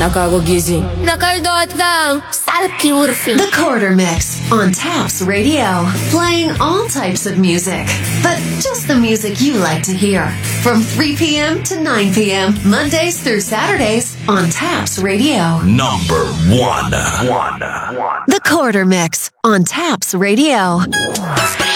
Nakakagising. Nakaldot kang salkiurfi. The Quarter Mix on Taps Radio. Playing all types of music, but just the music you like to hear. From 3 p.m. to 9 p.m. Mondays through Saturdays on Taps Radio. Number one. The Quarter Mix on Taps Radio.